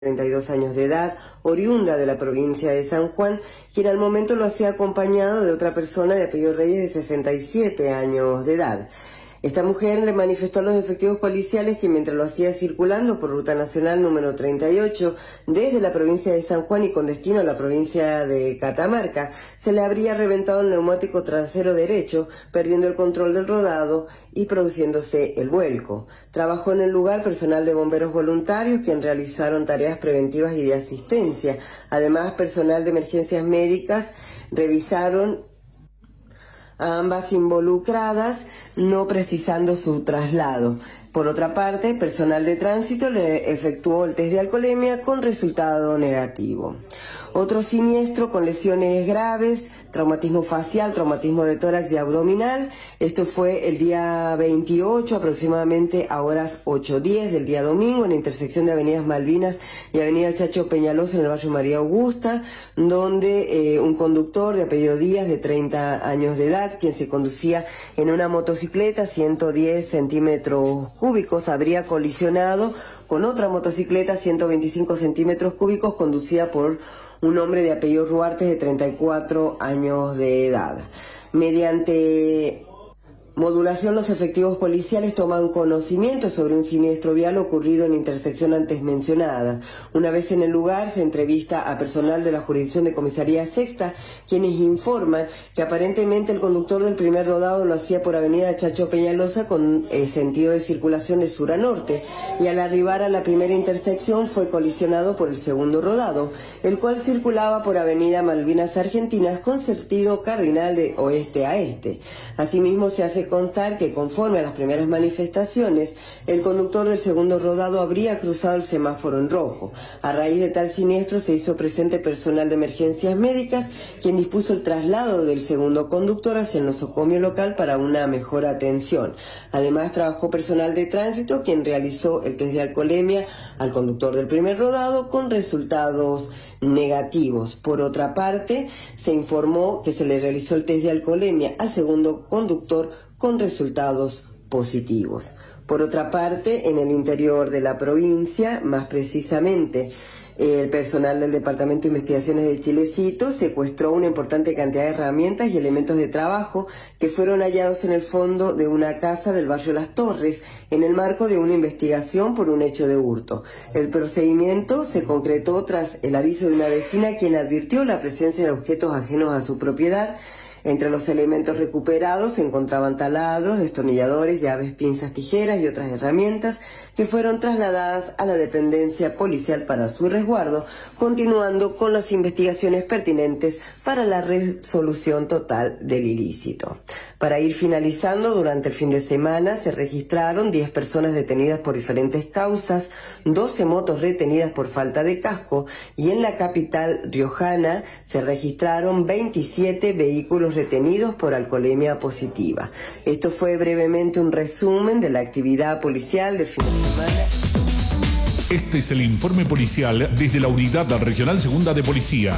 32 años de edad, oriunda de la provincia de San Juan, quien al momento lo hacía acompañado de otra persona de apellido Reyes de 67 años de edad. Esta mujer le manifestó a los efectivos policiales que mientras lo hacía circulando por ruta nacional número 38 desde la provincia de San Juan y con destino a la provincia de Catamarca, se le habría reventado el neumático trasero derecho, perdiendo el control del rodado y produciéndose el vuelco. Trabajó en el lugar personal de bomberos voluntarios quien realizaron tareas preventivas y de asistencia. Además, personal de emergencias médicas revisaron a ambas involucradas, no precisando su traslado. Por otra parte, personal de tránsito le efectuó el test de alcoholemia con resultado negativo. Otro siniestro con lesiones graves, traumatismo facial, traumatismo de tórax y abdominal. Esto fue el día 28, aproximadamente a horas 8:10 del día domingo, en la intersección de Avenidas Malvinas y Avenida Chacho Peñalosa en el barrio María Augusta, donde un conductor de apellido Díaz, de 30 años de edad, quien se conducía en una motocicleta 110 centímetros cúbicos, habría colisionado con otra motocicleta 125 centímetros cúbicos conducida por un hombre de apellido Ruartes de 34 años de edad. Mediante modulación, los efectivos policiales toman conocimiento sobre un siniestro vial ocurrido en la intersección antes mencionada. Una vez en el lugar, se entrevista a personal de la jurisdicción de Comisaría Sexta, quienes informan que aparentemente el conductor del primer rodado lo hacía por Avenida Chacho Peñalosa con sentido de circulación de sur a norte, y al arribar a la primera intersección fue colisionado por el segundo rodado, el cual circulaba por Avenida Malvinas Argentinas con sentido cardinal de oeste a este. Asimismo, se hace contar que conforme a las primeras manifestaciones, el conductor del segundo rodado habría cruzado el semáforo en rojo. A raíz de tal siniestro se hizo presente personal de emergencias médicas, quien dispuso el traslado del segundo conductor hacia el nosocomio local para una mejor atención. Además, trabajó personal de tránsito, quien realizó el test de alcoholemia al conductor del primer rodado con resultados negativos. Por otra parte, se informó que se le realizó el test de alcoholemia al segundo conductor con resultados positivos. Por otra parte, en el interior de la provincia, más precisamente, el personal del Departamento de Investigaciones de Chilecito secuestró una importante cantidad de herramientas y elementos de trabajo que fueron hallados en el fondo de una casa del barrio Las Torres, en el marco de una investigación por un hecho de hurto. El procedimiento se concretó tras el aviso de una vecina, quien advirtió la presencia de objetos ajenos a su propiedad. Entre los elementos recuperados se encontraban taladros, destornilladores, llaves, pinzas, tijeras y otras herramientas que fueron trasladadas a la dependencia policial para su resguardo, continuando con las investigaciones pertinentes para la resolución total del ilícito. Para ir finalizando, durante el fin de semana se registraron 10 personas detenidas por diferentes causas, 12 motos retenidas por falta de casco y en la capital riojana se registraron 27 vehículos retenidos por alcoholemia positiva. Esto fue brevemente un resumen de la actividad policial del fin de semana. Este es el informe policial desde la Unidad Regional Segunda de Policía.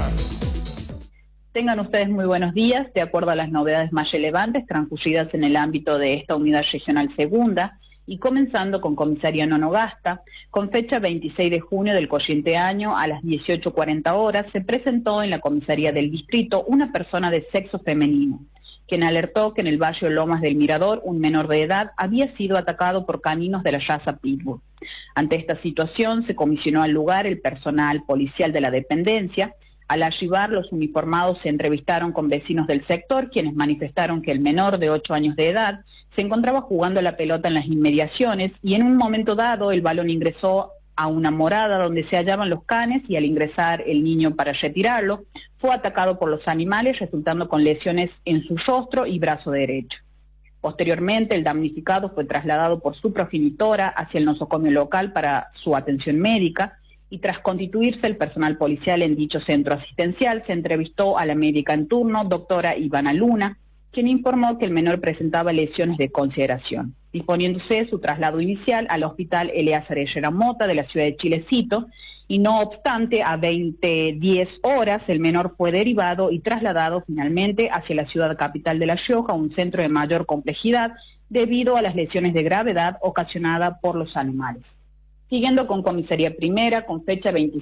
Tengan ustedes muy buenos días. De acuerdo a las novedades más relevantes transcurridas en el ámbito de esta Unidad Regional Segunda, y comenzando con Comisaría Nonogasta, con fecha 26 de junio del corriente año a las 18:40 horas, se presentó en la comisaría del distrito una persona de sexo femenino, quien alertó que en el barrio Lomas del Mirador un menor de edad había sido atacado por caninos de la raza Pitbull. Ante esta situación se comisionó al lugar el personal policial de la dependencia. Al arribar, los uniformados se entrevistaron con vecinos del sector, quienes manifestaron que el menor de 8 años de edad se encontraba jugando la pelota en las inmediaciones y en un momento dado el balón ingresó a una morada donde se hallaban los canes, y al ingresar el niño para retirarlo, fue atacado por los animales, resultando con lesiones en su rostro y brazo derecho. Posteriormente, el damnificado fue trasladado por su progenitora hacia el nosocomio local para su atención médica, y tras constituirse el personal policial en dicho centro asistencial, se entrevistó a la médica en turno, doctora Ivana Luna, quien informó que el menor presentaba lesiones de consideración, disponiéndose su traslado inicial al hospital Eleazar Herrera Mota de la ciudad de Chilecito, y no obstante, a 20:10 horas, el menor fue derivado y trasladado finalmente hacia la ciudad capital de La Rioja, un centro de mayor complejidad, debido a las lesiones de gravedad ocasionadas por los animales. Siguiendo con Comisaría Primera, con fecha 27